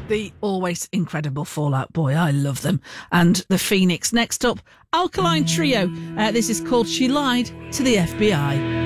the always incredible Fall Out Boy. I love them. And the Phoenix. Next up, Alkaline Trio. This is called She Lied to the FBI.